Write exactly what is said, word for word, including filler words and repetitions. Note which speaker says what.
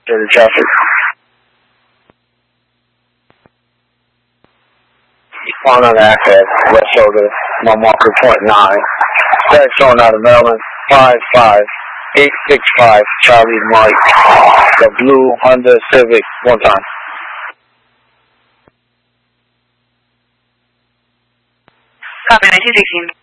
Speaker 1: Dirty traffic. On an access, West Shoulder, my marker point nine. That's showing out of Maryland, five five eight six five, Charlie Mike, the blue Honda Civic, one time.
Speaker 2: Copy, nineteen sixteen.